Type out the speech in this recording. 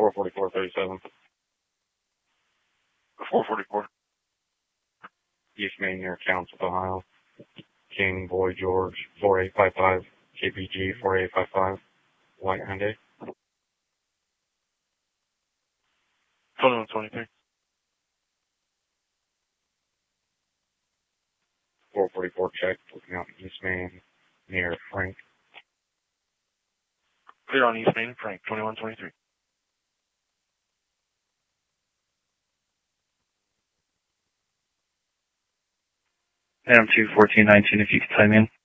444-37. 444. East Main near Council, Ohio. King Boy George 4855. KPG 4855. White Hyundai. 2123. 444 check, looking out East Main near Frank. Clear on East Main, Frank, 2123. Adam 21419, if you could time in.